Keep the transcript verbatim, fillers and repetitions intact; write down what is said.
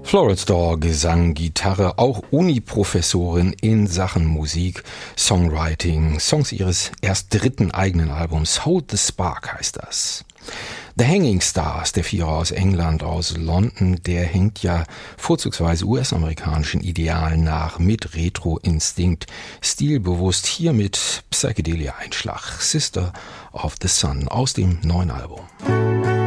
Floralstor, Gesang, Gitarre, auch Uni-Professorin in Sachen Musik, Songwriting, Songs ihres erst dritten eigenen Albums, Hold the Spark heißt das. The Hanging Stars, der Vierer aus England, aus London, der hängt ja vorzugsweise U S-amerikanischen Idealen nach, mit Retro-Instinkt, stilbewusst, hier mit Psychedelia-Einschlag, Sister of the Sun aus dem neuen Album.